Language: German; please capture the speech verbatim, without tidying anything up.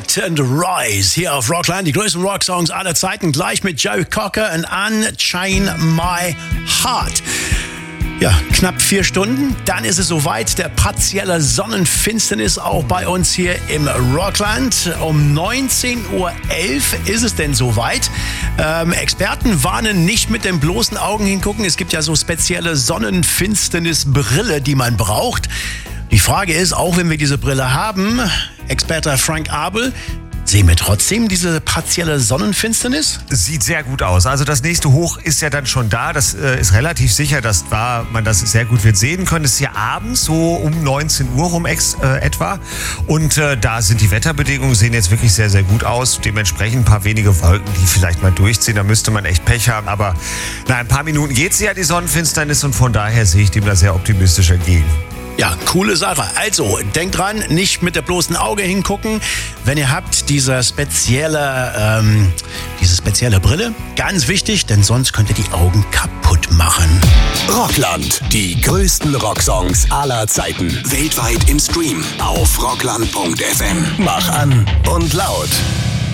Fight and Rise hier auf Rockland. Die größten Rocksongs aller Zeiten. Gleich mit Joe Cocker und Unchain My Heart. Ja, knapp vier Stunden, dann ist es soweit. Der partielle Sonnenfinsternis auch bei uns hier im Rockland. Um neunzehn Uhr elf ist es denn soweit. Ähm, Experten warnen, nicht mit den bloßen Augen hingucken. Es gibt ja so spezielle Sonnenfinsternisbrille, die man braucht. Die Frage ist, auch wenn wir diese Brille haben, Experte Frank Abel, sehen wir trotzdem diese partielle Sonnenfinsternis? Sieht sehr gut aus. Also das nächste Hoch ist ja dann schon da. Das äh, ist relativ sicher, dass da man das sehr gut wird sehen können. Es ist ja abends so um neunzehn Uhr rum ex, äh, etwa. Und äh, da sind die Wetterbedingungen, sehen jetzt wirklich sehr, sehr gut aus. Dementsprechend ein paar wenige Wolken, die vielleicht mal durchziehen. Da müsste man echt Pech haben. Aber nach ein paar Minuten geht sie ja, die Sonnenfinsternis. Und von daher sehe ich dem da sehr optimistisch entgegen. Ja, coole Sache. Also, denkt dran, nicht mit der bloßen Auge hingucken. Wenn ihr habt diese spezielle, ähm, diese spezielle Brille, ganz wichtig, denn sonst könnt ihr die Augen kaputt machen. Rockland, die größten Rocksongs aller Zeiten. Weltweit im Stream auf rockland punkt f m. Mach an und laut.